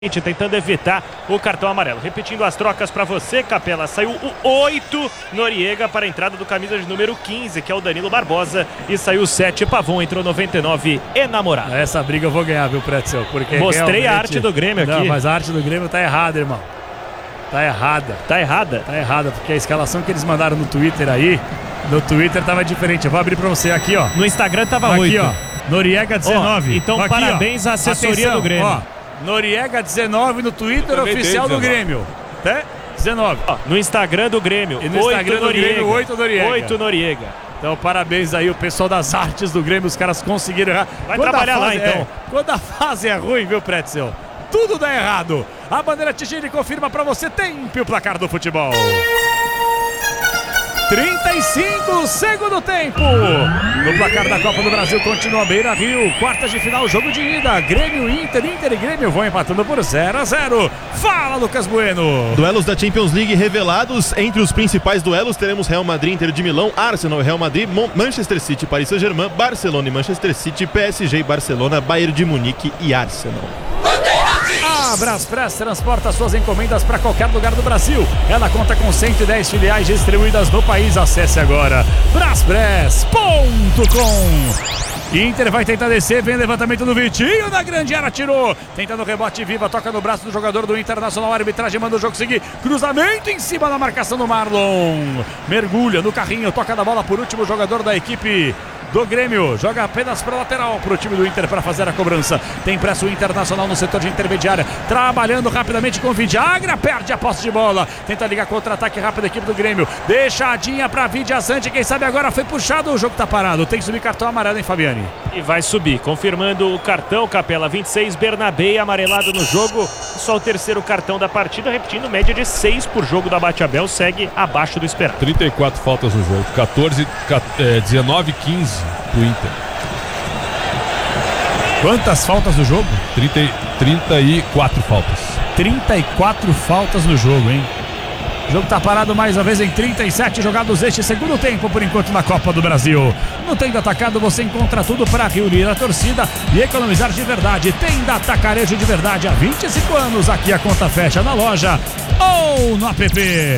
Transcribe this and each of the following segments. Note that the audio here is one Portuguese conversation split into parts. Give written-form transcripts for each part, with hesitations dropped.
tentando evitar o cartão amarelo. Repetindo as trocas para você, Capela. Saiu o 8, Noriega, para a entrada do camisa de número 15, que é o Danilo Barbosa. E saiu o 7, Pavon, entrou 99, Enamorado. Essa briga eu vou ganhar, viu, Pretzel? Porque mostrei a arte do Grêmio aqui. Não, mas a arte do Grêmio tá errada, irmão. Tá errada. Tá errada? Tá errada, porque a escalação que eles mandaram no Twitter aí, no Twitter tava diferente. Eu vou abrir pra você aqui, ó. No Instagram tava 8. Aqui, ó. Noriega 19. Ó, então aqui, parabéns à assessoria atenção, do Grêmio. Ó, Noriega 19 no Twitter oficial do Grêmio. Tá? 19. Ó, no Instagram do Grêmio. E no Instagram do Grêmio, 8 Noriega. 8 Noriega. Então, parabéns aí o pessoal das artes do Grêmio. Os caras conseguiram errar. Vai trabalhar lá, então. Quando a fase é ruim, viu, Pretzel? Tudo dá errado. A bandeira Tigiri confirma pra você. Tempo o placar do futebol. 35, segundo tempo. No placar da Copa do Brasil continua Beira-Rio. Quartas de final, jogo de ida. Grêmio, Inter e Grêmio vão empatando por 0-0. Fala, Lucas Bueno. Duelos da Champions League revelados. Entre os principais duelos teremos Real Madrid, Inter de Milão, Arsenal e Real Madrid, Manchester City, Paris Saint-Germain, Barcelona e Manchester City, PSG e Barcelona, Bayern de Munique e Arsenal. A Braspress transporta suas encomendas para qualquer lugar do Brasil. Ela conta com 110 filiais distribuídas no país. Acesse agora braspress.com. Inter vai tentar descer, vem levantamento do Vitinho na grande área, tirou, tentando rebote viva, toca no braço do jogador do Internacional, a arbitragem manda o jogo seguir, cruzamento em cima da marcação do Marlon, mergulha no carrinho, toca na bola por último, jogador da equipe do Grêmio, joga apenas para lateral para o time do Inter para fazer a cobrança. Tem pressa o Internacional no setor de intermediária, trabalhando rapidamente com o Vidiagra, perde a posse de bola, tenta ligar contra-ataque rápido a equipe do Grêmio, deixadinha para Vidiaçante, quem sabe agora foi puxado, o jogo tá parado, tem que subir cartão amarelo, hein, Fabiani? E vai subir, confirmando o cartão, Capela, 26, Bernabé amarelado no jogo, só o terceiro cartão da partida, repetindo, média de 6 por jogo da Bate-Abel, segue abaixo do esperado. 34 faltas no jogo, 19, 15 pro Inter. Quantas faltas no jogo? 34 faltas. 34 faltas no jogo, hein? O jogo tá parado mais uma vez em 37 jogados este segundo tempo, por enquanto, na Copa do Brasil. No Tenda Atacado você encontra tudo para reunir a torcida e economizar de verdade. Tenda Atacarejo de verdade, há 25 anos. Aqui a conta fecha na loja ou no app.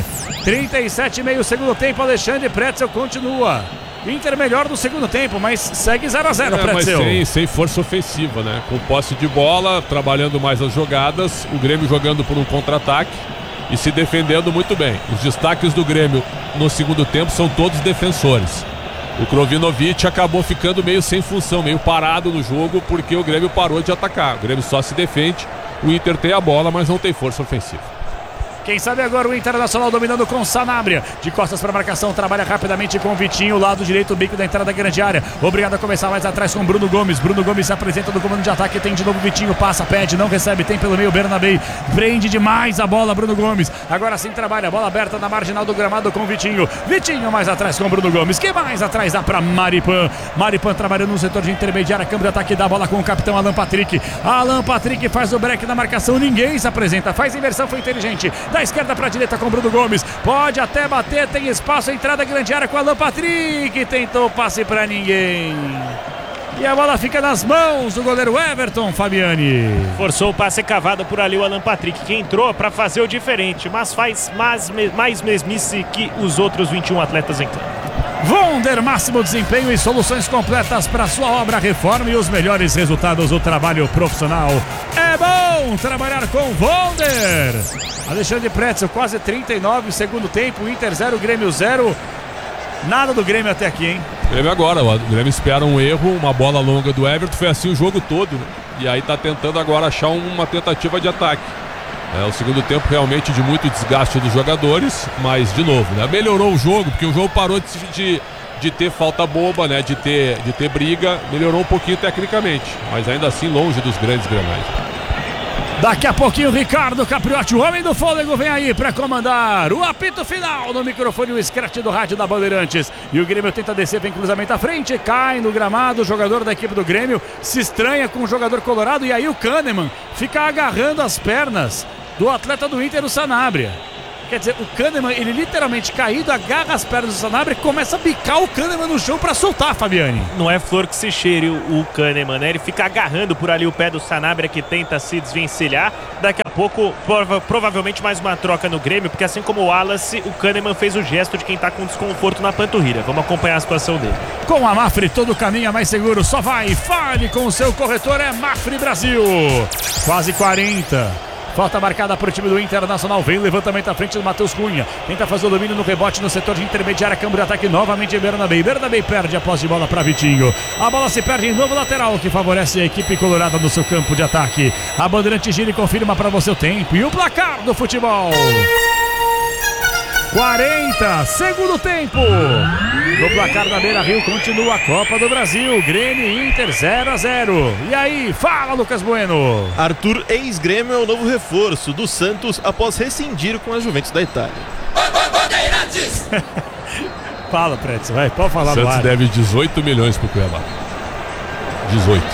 37,5 segundo tempo, Alexandre Pretzel continua. Inter melhor no segundo tempo, mas segue 0-0, Pretzel. Mas sem força ofensiva, né? Com posse de bola, trabalhando mais as jogadas, o Grêmio jogando por um contra-ataque e se defendendo muito bem. Os destaques do Grêmio no segundo tempo são todos defensores. O Krovinovic acabou ficando meio sem função, meio parado no jogo, porque o Grêmio parou de atacar. O Grêmio só se defende, o Inter tem a bola, mas não tem força ofensiva. Quem sabe agora o Internacional dominando com Sanabria. De costas para marcação, trabalha rapidamente com o Vitinho, lado direito, bico da entrada da grande área. Obrigado a começar mais atrás com Bruno Gomes. Bruno Gomes se apresenta no comando de ataque, tem de novo Vitinho, passa, pede, não recebe, tem pelo meio Bernabé. Prende demais a bola, Bruno Gomes. Agora sim trabalha, bola aberta na marginal do gramado com Vitinho. Vitinho mais atrás com Bruno Gomes. Quem mais atrás dá para Maripan. Maripan trabalhando no setor de intermediária, câmbio de ataque, dá a bola com o capitão Alan Patrick. Alan Patrick faz o break na marcação, ninguém se apresenta, faz inversão, foi inteligente. Da esquerda para a direita com Bruno Gomes, pode até bater, tem espaço, entrada grande área com Alan Patrick, tentou passe para ninguém. E a bola fica nas mãos do goleiro Everton, Fabiani. Forçou o passe cavado por ali o Alan Patrick, que entrou para fazer o diferente, mas faz mais mesmice que os outros 21 atletas em campo. Vonder, máximo desempenho e soluções completas para sua obra, reforma e os melhores resultados do trabalho profissional. É bom trabalhar com Vonder. Alexandre Pretzel, quase 39, segundo tempo, Inter 0, Grêmio 0. Nada do Grêmio até aqui, hein? Grêmio agora, o Grêmio espera um erro, uma bola longa do Everton, foi assim o jogo todo, né? E aí tá tentando agora achar uma tentativa de ataque. É o segundo tempo realmente de muito desgaste dos jogadores, mas de novo, né? Melhorou o jogo, porque o jogo parou de ter falta boba, né? De ter briga, melhorou um pouquinho tecnicamente, mas ainda assim longe dos grandes granais. Daqui a pouquinho Ricardo Capriotti, o homem do fôlego, vem aí para comandar o apito final no microfone, o scratch do rádio da Bandeirantes. E o Grêmio tenta descer, vem cruzamento à frente, cai no gramado, o jogador da equipe do Grêmio se estranha com o jogador colorado e aí o Kahneman fica agarrando as pernas do atleta do Inter, o Sanabria. Quer dizer, o Kahneman, ele literalmente caído, agarra as pernas do Sanabria e começa a bicar o Kahneman no chão pra soltar, Fabiani. Não é flor que se cheire o Kahneman, né? Ele fica agarrando por ali o pé do Sanabria, que tenta se desvencilhar. Daqui a pouco, provavelmente mais uma troca no Grêmio, porque assim como o Wallace, o Kahneman fez o gesto de quem tá com desconforto na panturrilha. Vamos acompanhar a situação dele. Com a Mafre, todo caminho é mais seguro. Só vai, fale com o seu corretor, é Mafre Brasil. Quase 40. Falta marcada para o time do Internacional. Vem levantamento à frente do Matheus Cunha. Tenta fazer o domínio no rebote no setor de intermediária. Câmbio de ataque novamente Bernabei. Bernabei perde a posse de bola para Vitinho. A bola se perde em novo lateral, que favorece a equipe colorada no seu campo de ataque. A Bandeirante gira e confirma para você o tempo e o placar do futebol. 40, segundo tempo. No placar da Beira-Rio continua a Copa do Brasil. Grêmio e Inter 0-0. E aí, fala, Lucas Bueno. Arthur, ex-Grêmio, é o novo reforço do Santos após rescindir com a Juventus da Itália. Fala, Pretzel, vai, pode falar. Santos deve 18 milhões pro Cuiabá. 18.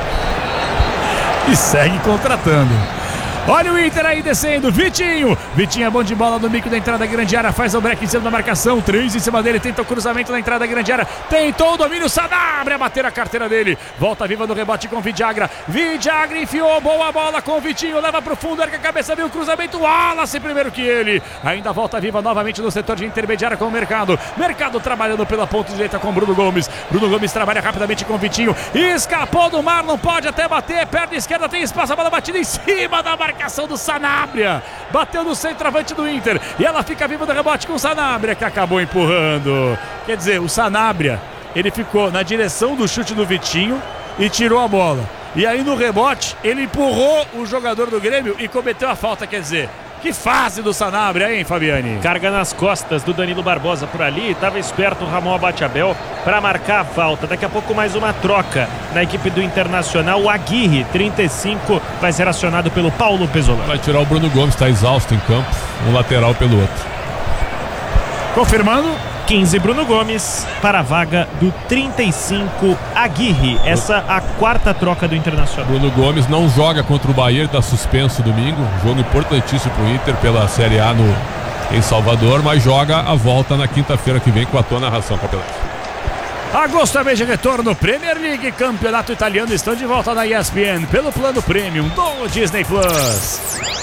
E segue contratando. Olha o Inter aí descendo, Vitinho é bom de bola no bico da entrada da grande área, faz o break em cima da marcação, 3 em cima dele, tenta o cruzamento na entrada da grande área, tentou o domínio, Sanabria bater a carteira dele, volta viva no rebote com Vidagra enfiou, boa bola com o Vitinho, leva pro fundo, erga a cabeça, viu o cruzamento, Wallace primeiro que ele, ainda volta viva novamente no setor de intermediária com o Mercado trabalhando pela ponta direita com Bruno Gomes trabalha rapidamente com o Vitinho, escapou do mar, não pode até bater, perna esquerda, tem espaço, a bola batida em cima da marcação do Sanabria, bateu no centroavante do Inter e ela fica viva no rebote com o Sanabria, que acabou empurrando. Quer dizer, o Sanabria, ele ficou na direção do chute do Vitinho e tirou a bola, e aí no rebote ele empurrou o jogador do Grêmio e cometeu a falta. Quer dizer, que fase do Sanabria, hein, Fabiani? Carga nas costas do Danilo Barbosa por ali. Estava esperto o Ramon Abateabel para marcar a falta. Daqui a pouco mais uma troca na equipe do Internacional. O Aguirre, 35, vai ser acionado pelo Paulo Pesolano. Vai tirar o Bruno Gomes, está exausto em campo. Um lateral pelo outro. Confirmando. 15, Bruno Gomes para a vaga do 35, Aguirre. Essa a quarta troca do Internacional. Bruno Gomes não joga contra o Bahia, está suspenso domingo. Jogo importantíssimo para o Inter pela Série A em Salvador, mas joga a volta na quinta-feira que vem com a tua narração, Capelete. Agosto é mês de retorno, Premier League, Campeonato Italiano, estão de volta na ESPN pelo plano Premium do Disney Plus.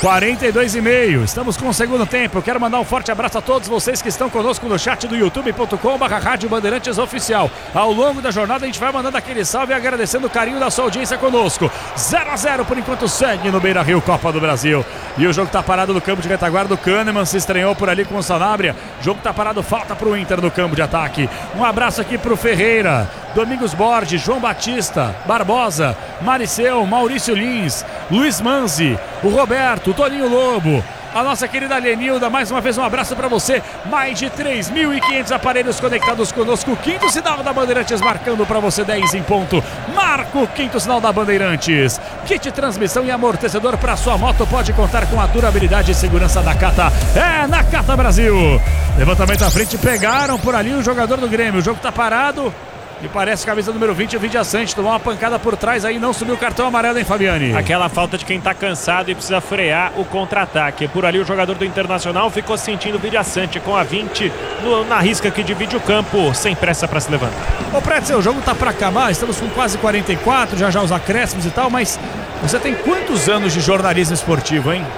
42,5, estamos com o segundo tempo. Eu quero mandar um forte abraço a todos vocês que estão conosco no chat do youtube.com/Rádio Bandeirantes Oficial. Ao longo da jornada a gente vai mandando aquele salve e agradecendo o carinho da sua audiência conosco. 0-0 por enquanto segue no Beira-Rio, Copa do Brasil. E o jogo tá parado no campo de retaguarda. O Kahneman se estranhou por ali com o Sanabria. O jogo tá parado, falta pro Inter no campo de ataque. Um abraço aqui pro Ferreira, Domingos Borges, João Batista, Barbosa, Maricel, Maurício Lins, Luiz Manzi, o Roberto, o Toninho Lobo, a nossa querida Lenilda. Mais uma vez um abraço para você. Mais de 3.500 aparelhos conectados conosco. O quinto sinal da Bandeirantes marcando para você 10 em ponto. Marca o quinto sinal da Bandeirantes. Kit transmissão e amortecedor para sua moto pode contar com a durabilidade e segurança da Nakata. É Nakata Brasil. Levantamento à frente, pegaram por ali o jogador do Grêmio. O jogo tá parado. E parece que a camisa número 20, o Vidia Sante, tomou uma pancada por trás aí, não subiu o cartão amarelo, hein, Fabiani? Aquela falta de quem tá cansado e precisa frear o contra-ataque. Por ali o jogador do Internacional ficou sentindo o Vidia Sante com a 20 na risca que divide o campo, sem pressa para se levantar. Ô, Pretzel, o jogo tá para acabar, estamos com quase 44, já os acréscimos e tal, mas você tem quantos anos de jornalismo esportivo, hein?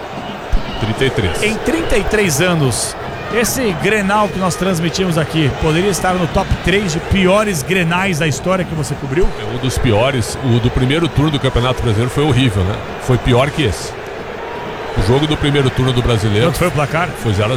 33. Em 33 anos... Esse Grenal que nós transmitimos aqui poderia estar no top 3 de piores Grenais da história que você cobriu? É um dos piores. O do primeiro turno do Campeonato Brasileiro foi horrível, né? Foi pior que esse. O jogo do primeiro turno do Brasileiro... Quanto foi o placar? Foi 0-0.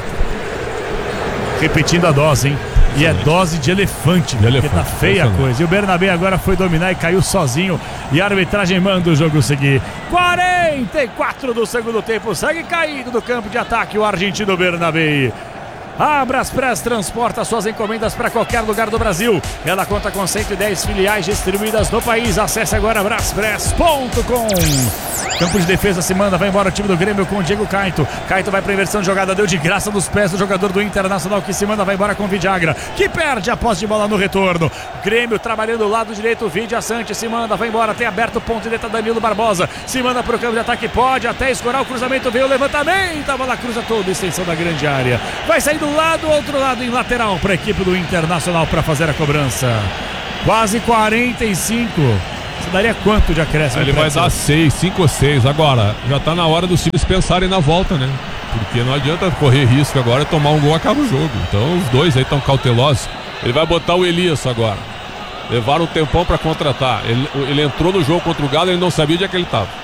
Repetindo a dose, hein? E é dose de elefante, porque tá feia a coisa. E o Bernabé agora foi dominar e caiu sozinho. E a arbitragem manda o jogo seguir. 44 do segundo tempo. Segue caído do campo de ataque o argentino Bernabé. A Braspress transporta suas encomendas para qualquer lugar do Brasil. Ela conta com 110 filiais distribuídas no país. Acesse agora braspress.com. Campo de defesa se manda, vai embora o time do Grêmio com o Diego Caito. Caito vai para inversão de jogada, deu de graça nos pés do jogador do Internacional que se manda, vai embora com o Vidagra, que perde a posse de bola no retorno. Grêmio trabalhando do lado direito, Vidia Sante se manda, vai embora, tem aberto o ponto direito Danilo Barbosa. Se manda para o campo de ataque, pode até escorar o cruzamento, veio o levantamento, a bola cruza toda a extensão da grande área. Vai sair do lado, outro lado em lateral para a equipe do Internacional para fazer a cobrança. Quase 45. Você daria quanto de acréscimo? Ele vai dar 5 ou 6. Agora, já tá na hora dos times pensarem na volta, né? Porque não adianta correr risco agora, tomar um gol, acaba o jogo. Então os dois aí estão cautelosos. Ele vai botar o Elias agora. Levaram um tempão para contratar. Ele entrou no jogo contra o Galo e ele não sabia onde é que ele estava.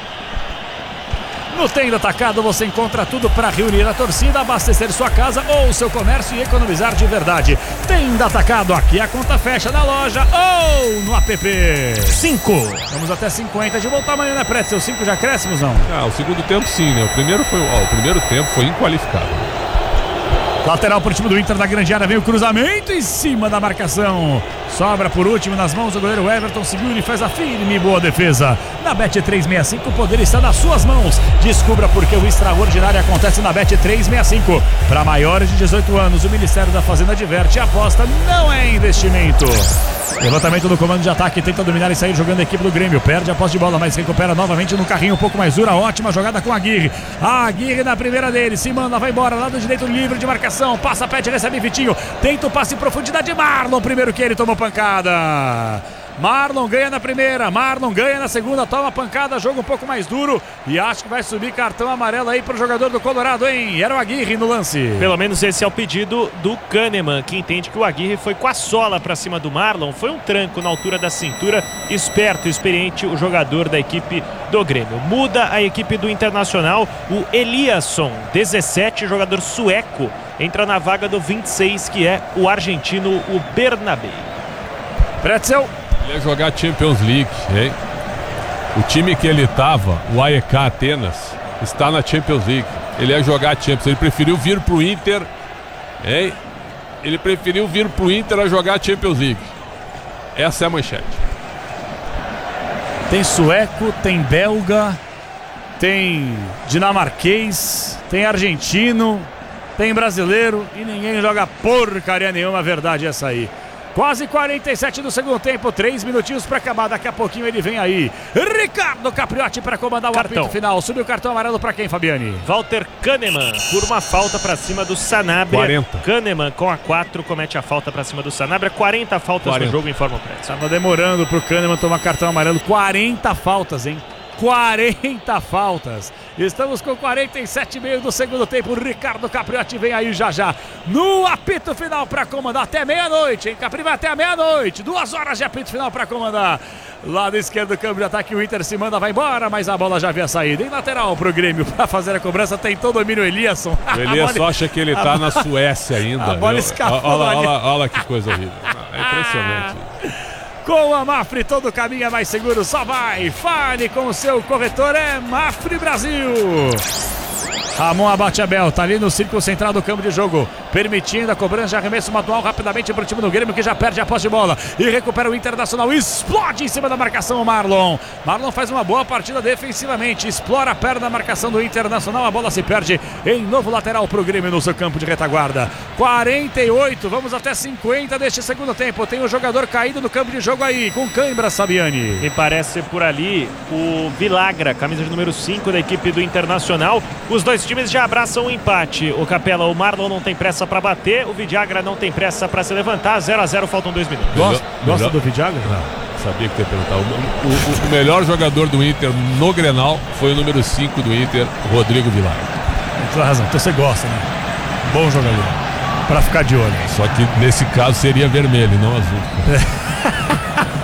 No Tenda Atacado você encontra tudo para reunir a torcida, abastecer sua casa ou seu comércio e economizar de verdade. Tenda Atacado, aqui a conta fecha na loja ou no app. 5. Vamos até 50 de voltar amanhã, né, Pretzel? 5 já acréscimos, não? O segundo tempo sim, né? O primeiro tempo foi inqualificado. Lateral para o time do Inter da grande área, vem o cruzamento em cima da marcação. Sobra por último nas mãos do goleiro Everton, segura e faz a firme e boa defesa. Na Bet365 o poder está nas suas mãos. Descubra porque o extraordinário acontece na Bet365. Para maiores de 18 anos, o Ministério da Fazenda adverte: a aposta não é investimento. Levantamento do comando de ataque, tenta dominar e sair jogando a equipe do Grêmio. Perde a posse de bola, mas recupera novamente no carrinho um pouco mais dura. Ótima jogada com a Aguirre. A Aguirre na primeira dele, se manda, vai embora, lado direito livre de marcação. Passa, pede, recebe Vitinho. Tenta o passe em profundidade. Marlon, primeiro que ele tomou pancada. Marlon ganha na primeira, Marlon ganha na segunda, toma pancada, jogo um pouco mais duro e acho que vai subir cartão amarelo aí pro jogador do Colorado, hein? Era o Aguirre no lance. Pelo menos esse é o pedido do Kahneman, que entende que o Aguirre foi com a sola pra cima do Marlon, foi um tranco na altura da cintura, esperto, experiente o jogador da equipe do Grêmio. Muda a equipe do Internacional, o Eliasson, 17, jogador sueco, entra na vaga do 26, que é o argentino, o Bernabé. Pretzel. Ele ia jogar Champions League, hein? O time que ele estava, o AEK Atenas, está na Champions League. Ele ia jogar Champions, ele preferiu vir pro Inter, hein? Ele preferiu vir pro Inter a jogar Champions League. Essa é a manchete. Tem sueco, tem belga, tem dinamarquês, tem argentino, tem brasileiro e ninguém joga porcaria nenhuma, a verdade é essa aí. Quase 47 do segundo tempo, 3 minutinhos para acabar, daqui a pouquinho ele vem aí. Ricardo Capriotti para comandar o apito final. Subiu o cartão amarelo para quem, Fabiani? Walter Kahneman, por uma falta para cima do Sanabria. 40. Kahneman com a 4 comete a falta para cima do Sanabria. 40 faltas no jogo, informa o Pretzel. Estava demorando pro Kahneman tomar cartão amarelo. 40 faltas, hein? 40 faltas. Estamos com 47,5 do segundo tempo. O Ricardo Capriotti vem aí já no apito final para comandar até meia-noite, hein? Capri vai até a meia-noite. 2 horas de apito final para comandar. Lado esquerdo do campo de ataque, o Inter se manda, vai embora, mas a bola já havia saído. Em lateral pro Grêmio para fazer a cobrança, tentou o domínio Eliasson. O Eliasson acha que ele tá na Suécia ainda. A bola escapou. Olha que coisa horrível. É impressionante. Com a Mafre, todo caminho é mais seguro, só vai. Fale com o seu corretor, é Mafre Brasil. Ramon abate Abel, tá ali no círculo central do campo de jogo, permitindo a cobrança de arremesso manual rapidamente para o time do Grêmio, que já perde a posse de bola e recupera o Internacional. Explode em cima da marcação o Marlon. Marlon faz uma boa partida defensivamente, explora a perna da marcação do Internacional, a bola se perde em novo lateral para o Grêmio no seu campo de retaguarda. 48, vamos até 50 deste segundo tempo. Tem um jogador caído no campo de jogo aí, com cãibra, Sabiani. Me parece por ali o Vilagra, camisa de número 5 da equipe do Internacional. Os dois times já abraçam o empate. O Capela, o Marlon não tem pressa para bater, o Vidagra não tem pressa para se levantar. 0-0, faltam 2 minutos. Gosta do Vidagra? Sabia que ia perguntar. O melhor jogador do Inter no Grenal foi o número 5 do Inter, Rodrigo Vilagra. Tem razão, então você gosta, né? Bom jogador. Para ficar de olho. Só que nesse caso seria vermelho, não azul.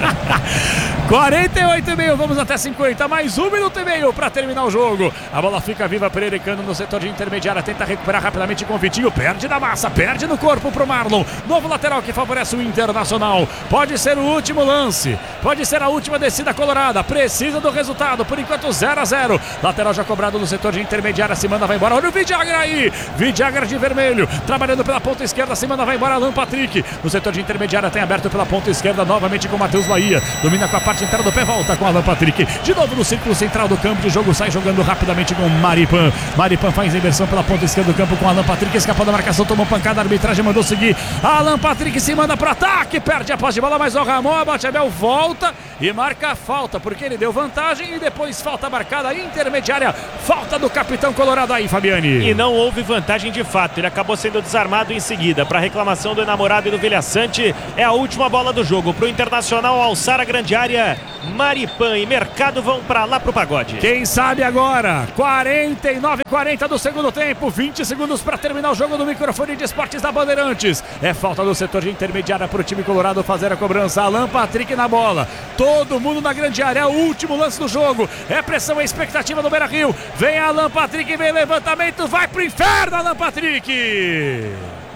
48,5, vamos até 50, mais 1 minuto e meio para terminar o jogo. A bola fica viva, Pereiricano no setor de intermediária, tenta recuperar rapidamente com o Vitinho, perde na massa, perde no corpo pro Marlon. Novo lateral que favorece o Internacional. Pode ser o último lance, pode ser a última descida colorada, precisa do resultado, por enquanto 0-0. Lateral já cobrado no setor de intermediária, se manda, vai embora, olha o Vidagra aí, Vidagra de vermelho, trabalhando pela ponta esquerda, se manda, vai embora, Alan Patrick. No setor de intermediária tem aberto pela ponta esquerda, novamente com o Matheus Bahia, domina com a parte interna do pé, volta com Alan Patrick, de novo no círculo central do campo de jogo, sai jogando rapidamente com Maripan. Maripan faz a inversão pela ponta esquerda do campo com Alan Patrick, escapou da marcação, tomou pancada, a arbitragem mandou seguir. Alan Patrick se manda para ataque, perde a posse de bola, mas o Ramon Abate-Abel volta e marca a falta, porque ele deu vantagem e depois falta marcada intermediária, falta do capitão colorado aí, Fabiani. E não houve vantagem de fato, ele acabou sendo desarmado em seguida. Para reclamação do enamorado e do Vilhaçante, é a última bola do jogo para o Internacional alçar a grande área. Maripan e Mercado vão para lá pro pagode. Quem sabe agora, 49:40 do segundo tempo, 20 segundos para terminar o jogo do microfone de esportes da Bandeirantes. É falta do setor de intermediária para o time colorado fazer a cobrança. Alan Patrick na bola, todo mundo na grande área, é o último lance do jogo, é pressão, é expectativa do Beira-Rio. Vem Alan Patrick, vem levantamento, vai pro inferno Alan Patrick.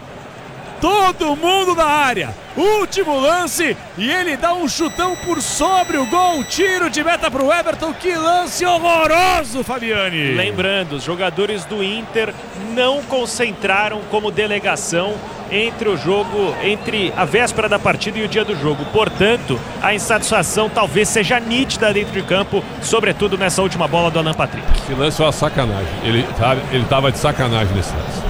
Todo mundo na área, último lance e ele dá um chutão por sobre o gol, tiro de meta para o Everton, que lance horroroso, Fabiani. Lembrando, os jogadores do Inter não concentraram como delegação entre o jogo, entre a véspera da partida e o dia do jogo, portanto a insatisfação talvez seja nítida dentro de campo, sobretudo nessa última bola do Alan Patrick. Esse lance é uma sacanagem, ele tava de sacanagem nesse lance.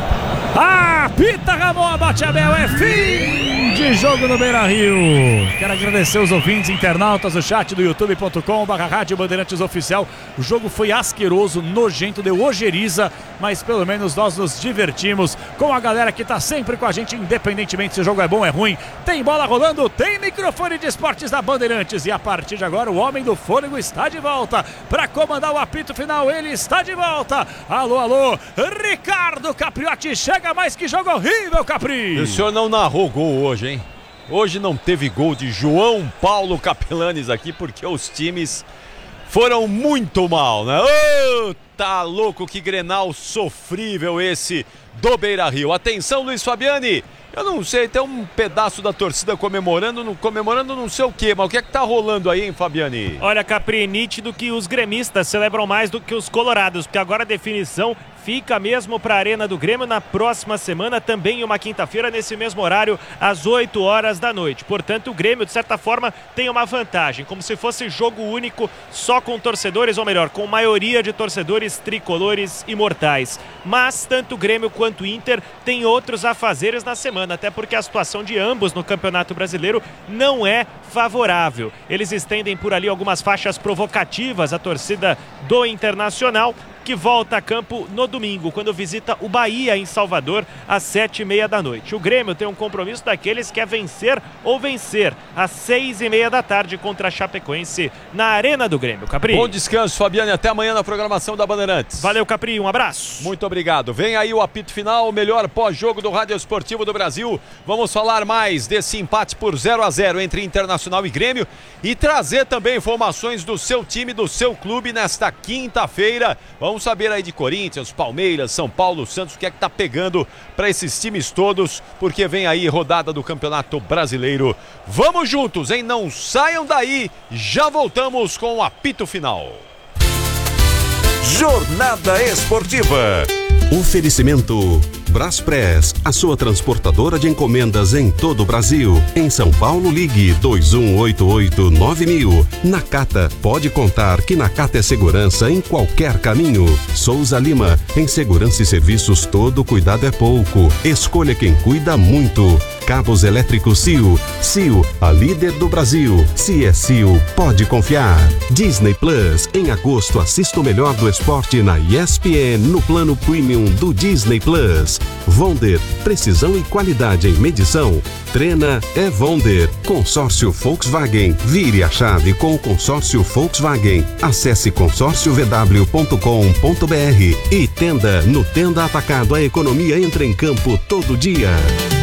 Pita Ramon Abate-Abel, é fim de jogo no Beira-Rio. Quero agradecer os ouvintes internautas do chat do youtube.com/Rádio Bandeirantes Oficial. O jogo foi asqueroso, nojento, deu ojeriza, mas pelo menos nós nos divertimos com a galera que tá sempre com a gente, independentemente se o jogo é bom ou é ruim. Tem bola rolando, tem microfone de esportes da Bandeirantes e a partir de agora o homem do fôlego está de volta para comandar o apito final, ele está de volta. Alô, alô, Ricardo Capriotti, chega mais que jogo horrível, Capri. O senhor não narrou gol hoje, hein? Hoje não teve gol de João Paulo Capelanes aqui, porque os times foram muito mal, né? Oh, tá louco, que Grenal sofrível esse do Beira-Rio. Atenção, Luiz Fabiani. Eu não sei, tem um pedaço da torcida comemorando não sei o quê, mas o que é que tá rolando aí, hein, Fabiani? Olha, Capri, nítido que os gremistas celebram mais do que os colorados, porque agora a definição fica mesmo para a Arena do Grêmio na próxima semana, também em uma quinta-feira, nesse mesmo horário, às 8 horas da noite. Portanto, o Grêmio, de certa forma, tem uma vantagem, como se fosse jogo único, só com torcedores, ou melhor, com maioria de torcedores tricolores imortais. Mas, tanto o Grêmio quanto o Inter têm outros afazeres na semana, até porque a situação de ambos no Campeonato Brasileiro não é favorável. Eles estendem por ali algumas faixas provocativas à torcida do Internacional, que volta a campo no domingo, quando visita o Bahia em Salvador, às 7h30 da noite. O Grêmio tem um compromisso daqueles que é vencer ou vencer, às 6h30 da tarde contra a Chapecoense, na Arena do Grêmio. Capri. Bom descanso, Fabiane, até amanhã na programação da Bandeirantes. Valeu, Capri, um abraço. Muito obrigado. Vem aí o apito final, o melhor pós-jogo do Rádio Esportivo do Brasil. Vamos falar mais desse empate por 0-0 entre Internacional e Grêmio e trazer também informações do seu time, do seu clube nesta quinta-feira. Vamos saber aí de Corinthians, Palmeiras, São Paulo, Santos, o que é que tá pegando para esses times todos, porque vem aí rodada do Campeonato Brasileiro. Vamos juntos, hein? Não saiam daí, já voltamos com o apito final. Jornada Esportiva. Oferecimento Braspress, a sua transportadora de encomendas em todo o Brasil. Em São Paulo, ligue 2188-9000. Nakata, pode contar que Nakata é segurança em qualquer caminho. Souza Lima, em segurança e serviços todo cuidado é pouco. Escolha quem cuida muito. Cabos elétricos Sil. Sil, a líder do Brasil. Se é Sil, pode confiar. Disney Plus, em agosto assista o melhor do esporte na ESPN no plano Premium do Disney Plus. Wonder, precisão e qualidade em medição. Treina é Wonder. Consórcio Volkswagen. Vire a chave com o consórcio Volkswagen. Acesse consórciovw.com.br e Tenda. No Tenda Atacado, a economia entra em campo todo dia.